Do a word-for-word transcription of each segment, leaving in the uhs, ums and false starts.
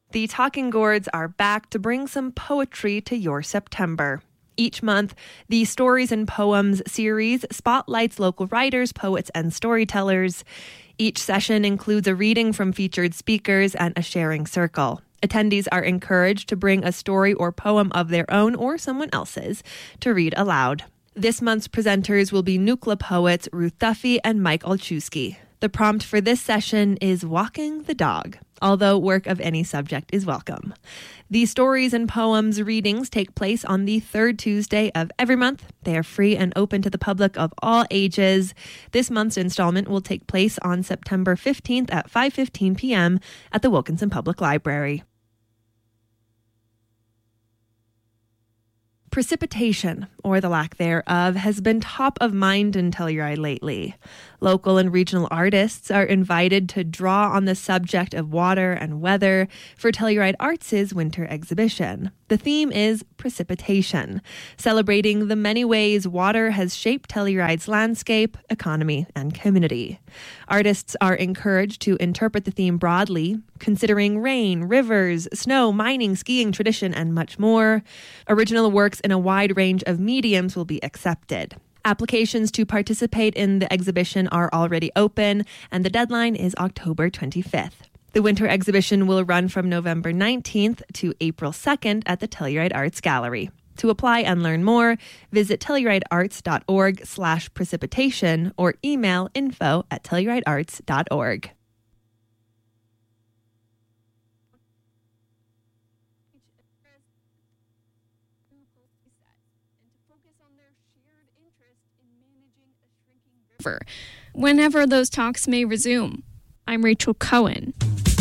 The Talking Gourds are back to bring some poetry to your September. Each month, the Stories and Poems series spotlights local writers, poets, and storytellers. Each session includes a reading from featured speakers and a sharing circle. Attendees are encouraged to bring a story or poem of their own or someone else's to read aloud. This month's presenters will be Nukla poets Ruth Duffy and Mike Olszewski. The prompt for this session is Walking the Dog, although work of any subject is welcome. The Stories and Poems readings take place on the third Tuesday of every month. They are free and open to the public of all ages. This month's installment will take place on September fifteenth at five fifteen p.m. at the Wilkinson Public Library. Precipitation, or the lack thereof, has been top of mind in Telluride lately. Local and regional artists are invited to draw on the subject of water and weather for Telluride Arts' winter exhibition. The theme is precipitation, celebrating the many ways water has shaped Telluride's landscape, economy, and community. Artists are encouraged to interpret the theme broadly, considering rain, rivers, snow, mining, skiing, tradition, and much more. Original works in a wide range of mediums will be accepted. Applications to participate in the exhibition are already open, and the deadline is October twenty-fifth. The winter exhibition will run from November nineteenth to April second at the Telluride Arts Gallery. To apply and learn more, visit telluridearts.org slash precipitation or email info at telluridearts dot org. Whenever those talks may resume. I'm Rachel Cohen.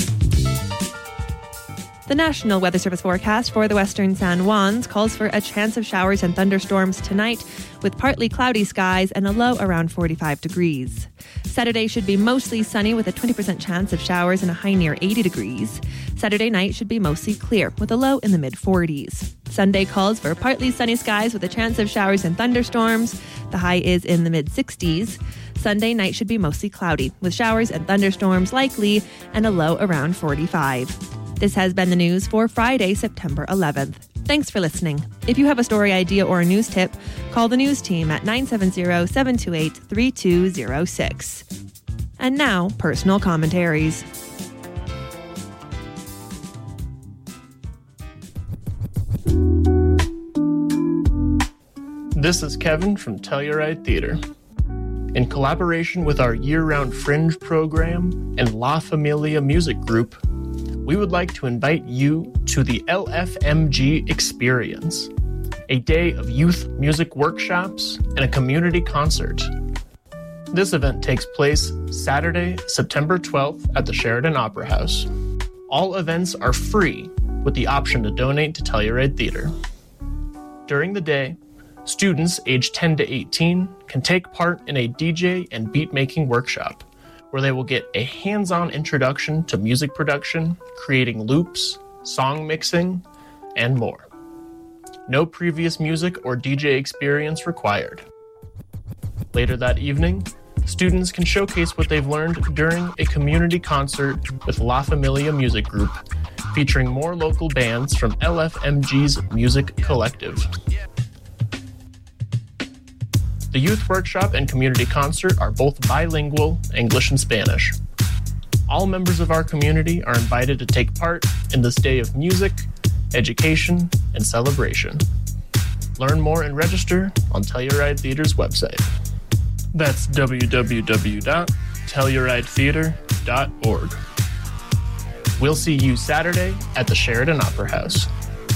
The National Weather Service forecast for the western San Juans calls for a chance of showers and thunderstorms tonight with partly cloudy skies and a low around forty-five degrees. Saturday should be mostly sunny with a twenty percent chance of showers and a high near eighty degrees. Saturday night should be mostly clear with a low in the mid-forties. Sunday calls for partly sunny skies with a chance of showers and thunderstorms. The high is in the mid-sixties. Sunday night should be mostly cloudy with showers and thunderstorms likely and a low around forty-five. This has been the news for Friday, September eleventh. Thanks for listening. If you have a story idea or a news tip, call the news team at nine seven zero, seven two eight, three two zero six. And now, personal commentaries. This is Kevin from Telluride Theater. In collaboration with our year-round Fringe program and La Familia Music Group, we would like to invite you to the L F M G Experience, a day of youth music workshops and a community concert. This event takes place Saturday, September twelfth at the Sheridan Opera House. All events are free with the option to donate to Telluride Theater. During the day, students aged ten to eighteen can take part in a D J and beat-making workshop where they will get a hands-on introduction to music production, creating loops, song mixing, and more. No previous music or D J experience required. Later that evening, students can showcase what they've learned during a community concert with La Familia Music Group, featuring more local bands from L F M G's Music Collective. The youth workshop and community concert are both bilingual, English and Spanish. All members of our community are invited to take part in this day of music, education, and celebration. Learn more and register on Telluride Theater's website. That's w w w dot telluride theater dot org. We'll see you Saturday at the Sheridan Opera House.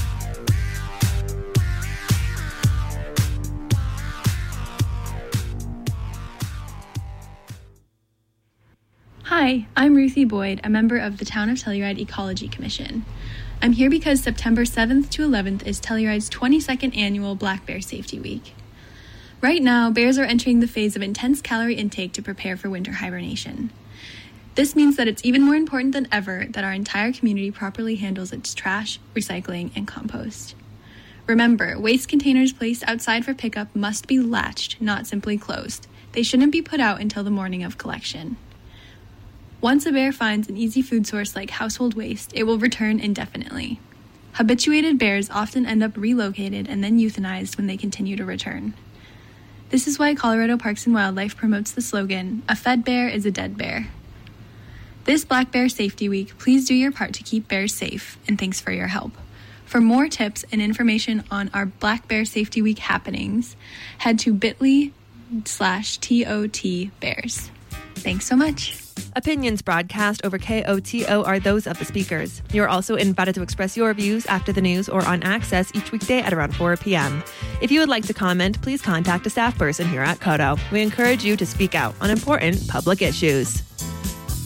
Hi, I'm Ruthie Boyd, a member of the Town of Telluride Ecology Commission. I'm here because September seventh to eleventh is Telluride's twenty-second annual Black Bear Safety Week. Right now, bears are entering the phase of intense calorie intake to prepare for winter hibernation. This means that it's even more important than ever that our entire community properly handles its trash, recycling, and compost. Remember, waste containers placed outside for pickup must be latched, not simply closed. They shouldn't be put out until the morning of collection. Once a bear finds an easy food source like household waste, it will return indefinitely. Habituated bears often end up relocated and then euthanized when they continue to return. This is why Colorado Parks and Wildlife promotes the slogan, "A fed bear is a dead bear." This Black Bear Safety Week, please do your part to keep bears safe, and thanks for your help. For more tips and information on our Black Bear Safety Week happenings, head to bit.ly slash TOT Bears. Thanks so much. Opinions broadcast over K O T O are those of the speakers. You're also invited to express your views after the news or on Access each weekday at around four p.m. If you would like to comment, please contact a staff person here at Koto. We encourage you to speak out on important public issues.